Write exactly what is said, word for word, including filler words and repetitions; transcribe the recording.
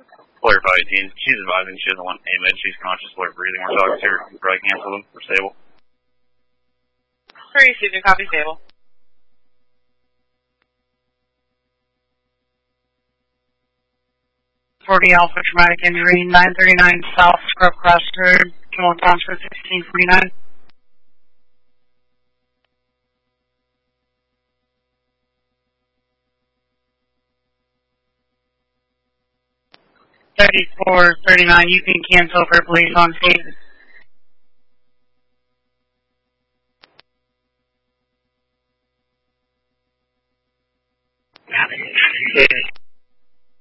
Player five eighteen, she's advising she doesn't want A M E D, she's conscious, player breathing, we're talking here, we probably cancel them, we're stable. Three, Susan, copy stable. forty Alpha, traumatic injury, nine thirty-nine South Scrubcross Road, Kimball Township, sixteen forty-nine. thirty-four thirty-nine, you can cancel for police on scene.